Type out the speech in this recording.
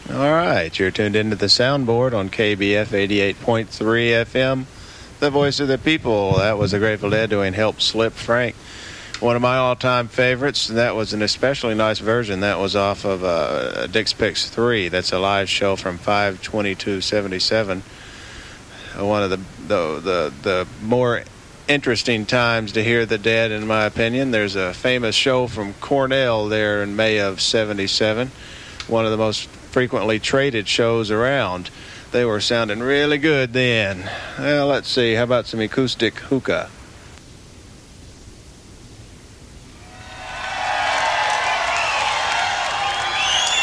All right, you're tuned into the soundboard on KBF 88.3 FM, the voice of the people. That was the Grateful Dead doing Help Slip Frank. One of my all-time favorites, and that was an especially nice version. That was off of Dick's Picks 3. That's a live show from 5/22/77. One of the more interesting times to hear the Dead, in my opinion. There's a famous show from Cornell there in May of '77. One of the most frequently traded shows around. They were sounding really good then. Well, let's see. How about some acoustic hookah?